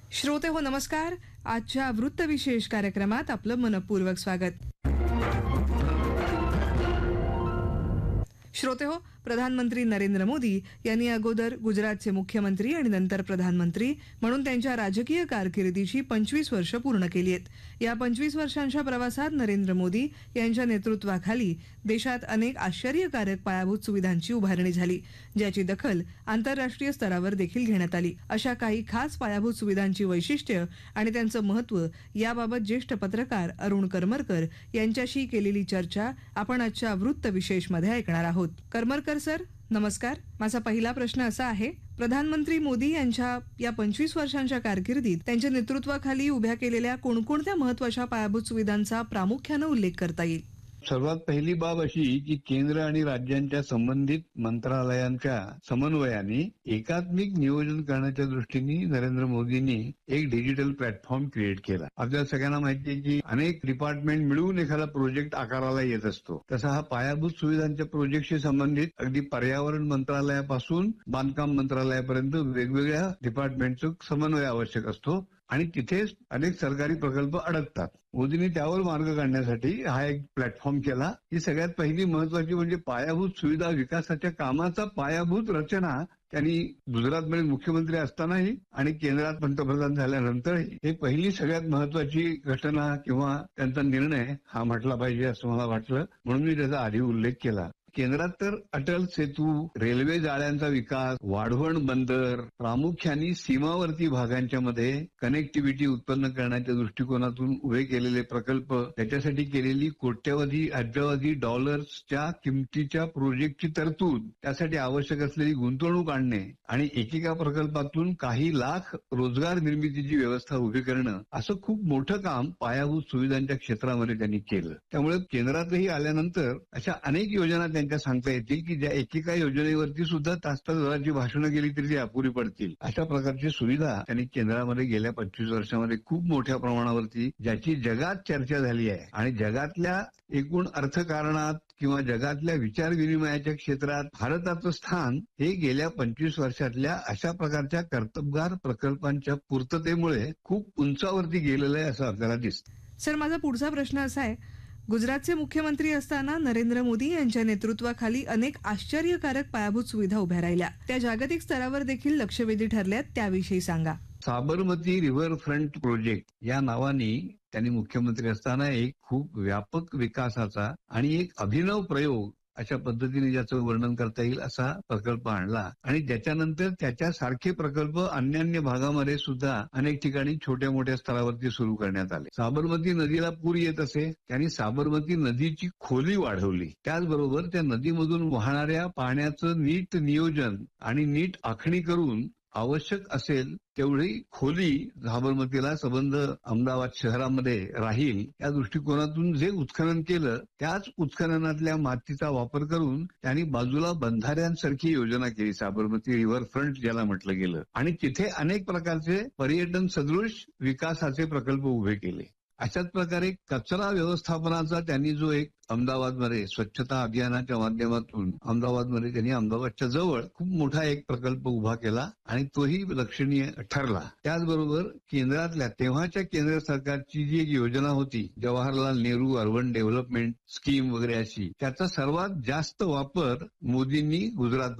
श्रोते हो नमस्कार. आजच्या वृत्तविशेष कार्यक्रमात आपलं मनपूर्वक स्वागत. श्रोते हो, प्रधानमंत्री नरेंद्र मोदी यांनी अगोदर गुजरातचे मुख्यमंत्री आणि नंतर प्रधानमंत्री म्हणून त्यांच्या राजकीय कारकिर्दीची 25 वर्ष पूर्ण केली आहेत. या 25 वर्षांच्या प्रवासात नरेंद्र मोदी यांच्या नेतृत्वाखाली देशात अनेक आश्चर्यकारक पायाभूत सुविधांची उभारणी झाली, ज्याची दखल आंतरराष्ट्रीय स्तरावर देखील घेण्यात आली. अशा काही खास पायाभूत सुविधांची वैशिष्ट्य आणि त्यांचं महत्त्व याबाबत ज्येष्ठ पत्रकार अरुण करमरकर यांच्याशी केलेली चर्चा आपण आजच्या वृत्त विशेषमध्ये ऐकणार आहोत. करमरकर सर, नमस्कार. माझा पहिला प्रश्न असा आहे, प्रधानमंत्री मोदी यांच्या या 25 वर्षांच्या कारकिर्दीत त्यांच्या नेतृत्वाखाली उभ्या केलेल्या कोणकोणत्या महत्त्वाच्या पायाभूत सुविधांचा प्रामुख्यानं उल्लेख करता येईल? सर्वात पहिली बाब अशी की केंद्र आणि राज्यांच्या संबंधित मंत्रालयांच्या समन्वयाने एकात्मिक नियोजन करण्याच्या दृष्टीने नरेंद्र मोदींनी एक डिजिटल प्लॅटफॉर्म क्रिएट केला. आपल्याला सगळ्यांना माहिती आहे की अनेक डिपार्टमेंट मिळून एखादा प्रोजेक्ट आकाराला येत असतो. तसा हा पायाभूत सुविधांच्या प्रोजेक्टशी संबंधित अगदी पर्यावरण मंत्रालयापासून बांधकाम मंत्रालयापर्यंत वेगवेगळ्या डिपार्टमेंटचा समन्वय आवश्यक असतो आणि तिथेच अनेक सरकारी प्रकल्प अडकतात. मोदींनी त्यावर मार्ग काढण्यासाठी हा एक प्लॅटफॉर्म केला. ही सगळ्यात पहिली महत्वाची म्हणजे पायाभूत सुविधा विकासाच्या कामाचा पायाभूत रचना त्यांनी गुजरातमध्ये मुख्यमंत्री असतानाही आणि केंद्रात पंतप्रधान झाल्यानंतरही हे पहिली सगळ्यात महत्वाची घटना किंवा त्यांचा निर्णय हा म्हटला पाहिजे असं मला वाटलं, म्हणून मी त्याचा आधी उल्लेख केला. केंद्रात तर अटल सेतू, रेल्वे जाळ्यांचा विकास, वाढवण बंदर, प्रामुख्याने सीमावर्ती भागांच्या मध्ये कनेक्टिव्हिटी उत्पन्न करण्याच्या दृष्टिकोनातून उभे केलेले प्रकल्प, त्याच्यासाठी केलेली कोट्यवधी अब्जावधी डॉलर्सच्या किमतीच्या प्रोजेक्टची तरतूद, त्यासाठी आवश्यक असलेली गुंतवणूक आणणे आणि एकेका प्रकल्पातून काही लाख रोजगार निर्मितीची व्यवस्था उभी करणं, असं खूप मोठं काम पायाभूत सुविधांच्या क्षेत्रामध्ये त्यांनी केलं. त्यामुळे केंद्रातही आल्यानंतर अशा अनेक योजना त्यांच्या सांगता येतील की ज्या एकेका योजनेवरती सुद्धा तास भाषणं केली तरी ती अपुरी पडतील. अशा प्रकारची सुविधा त्यांनी केंद्रामध्ये गेल्या 25 वर्षामध्ये खूप मोठ्या प्रमाणावरती ज्याची जगात चर्चा झाली आहे आणि जगातल्या एकूण अर्थकारणात किंवा जगातल्या विचार विनिमयाच्या क्षेत्रात भारताचं स्थान हे गेल्या 25 वर्षातल्या अशा प्रकारच्या कर्तबगार प्रकल्पांच्या पूर्ततेमुळे खूप उंचावरती गेलेलं आहे असं आपल्याला दिसतं. सर, माझा पुढचा प्रश्न असा आहे, गुजरातचे मुख्यमंत्री असताना नरेंद्र मोदी यांच्या नेतृत्वाखाली अनेक आश्चर्यकारक पायाभूत सुविधा उभ्या राहिल्या. त्या जागतिक स्तरावर देखील लक्षवेधी ठरल्यात, त्याविषयी सांगा. साबरमती रिव्हरफ्रंट प्रोजेक्ट या नावाने त्यांनी मुख्यमंत्री असताना एक खूप व्यापक विकासाचा आणि एक अभिनव प्रयोग अशा पद्धतीने ज्याचं वर्णन करता येईल असा प्रकल्प आणला आणि त्याच्यानंतर त्याच्यासारखे प्रकल्प अन्य भागामध्ये सुद्धा अनेक ठिकाणी छोट्या मोठ्या स्तरावरती सुरू करण्यात आले. साबरमती नदीला पूर येत असे, त्यांनी साबरमती नदीची खोली वाढवली. त्याचबरोबर त्या नदीमधून वाहणाऱ्या पाण्याचं नीट नियोजन आणि नीट आखणी करून आवश्यक असेल तेवढी खोली साबरमतीला संबंध अहमदाबाद शहरामध्ये राहील या दृष्टिकोनातून जे उत्खनन केलं, त्याच उत्खननातल्या मातीचा वापर करून त्यांनी बाजूला बंधाऱ्यांसारखी योजना केली, साबरमती रिव्हरफ्रंट ज्याला म्हटलं गेलं, आणि तिथे अनेक प्रकारचे पर्यटन सदृश विकासाचे प्रकल्प उभे केले. अशाच प्रकारे कचरा व्यवस्थापनाचा त्यांनी जो एक अहमदाबादमध्ये स्वच्छता अभियानाच्या माध्यमातून अहमदाबादमध्ये त्यांनी अहमदाबादच्या जवळ खूप मोठा एक प्रकल्प उभा केला आणि तोही लक्षणीय ठरला. त्याचबरोबर केंद्रातल्या तेव्हाच्या केंद्र सरकारची जी एक योजना होती, Jawaharlal Nehru urban development scheme वगैरे अशी, त्याचा सर्वात जास्त वापर मोदींनी गुजरात